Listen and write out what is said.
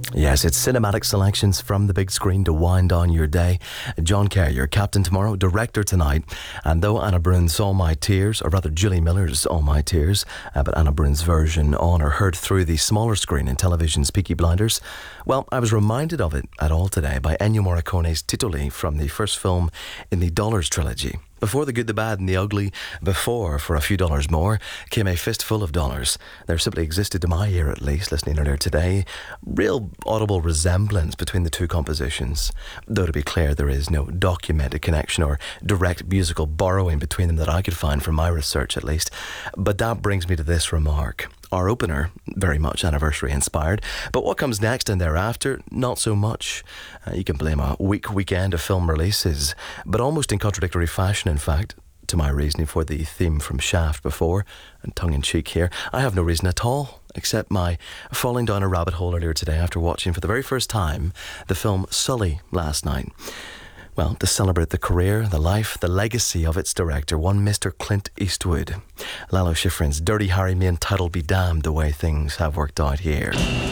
Yes, it's cinematic selections from the big screen to wind on your day. John Kerr, your captain tomorrow, director tonight. And though Anna Brun's All My Tears, or rather Julie Miller's All My Tears, but Anna Brun's version on or heard through the smaller screen in television's Peaky Blinders, well, I was reminded of it at all today by Ennio Morricone's Titoli from the first film in the Dollars trilogy. Before The Good, the Bad and the Ugly, before For a Few Dollars More, came A Fistful of Dollars. There simply existed, to my ear at least, listening earlier today, real audible resemblance between the two compositions. Though to be clear, there is no documented connection or direct musical borrowing between them that I could find from my research at least. But that brings me to this remark. Our opener, very much anniversary inspired, but what comes next and thereafter, not so much. You can blame a weak weekend of film releases, but almost in contradictory fashion, in fact, to my reasoning for the theme from Shaft before, and tongue-in-cheek here, I have no reason at all, except my falling down a rabbit hole earlier today after watching for the very first time the film Sully last night. Well, to celebrate the career, the life, the legacy of its director, one Mr. Clint Eastwood. Lalo Schifrin's Dirty Harry may entitled be damned the way things have worked out here.